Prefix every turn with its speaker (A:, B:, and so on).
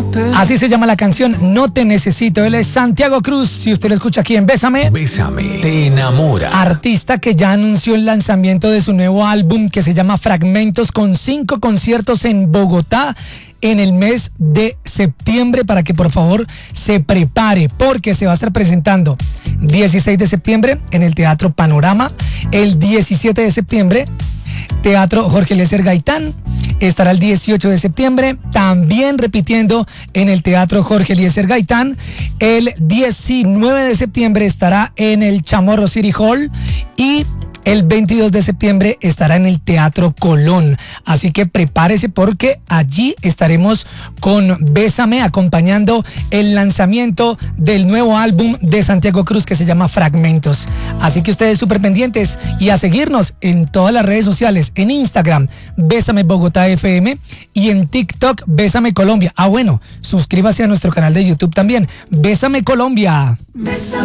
A: Así se llama la canción, No Te Necesito. Él es Santiago Cruz, si usted lo escucha aquí en Bésame.
B: Bésame, te enamora.
A: Artista que ya anunció el lanzamiento de su nuevo álbum que se llama Fragmentos, con 5 conciertos en Bogotá en el mes de septiembre, para que por favor se prepare, porque se va a estar presentando 16 de septiembre en el Teatro Panorama, el 17 de septiembre Teatro Jorge Eliezer Gaitán, estará el 18 de septiembre también repitiendo en el Teatro Jorge Eliezer Gaitán, el 19 de septiembre estará en el Chamorro City Hall y el 22 de septiembre estará en el Teatro Colón. Así que prepárese, porque allí estaremos con Bésame acompañando el lanzamiento del nuevo álbum de Santiago Cruz que se llama Fragmentos. Así que ustedes súper pendientes y a seguirnos en todas las redes sociales, en Instagram, Bésame Bogotá FM, y en TikTok, Bésame Colombia. Bueno, suscríbase a nuestro canal de YouTube también, Bésame Colombia.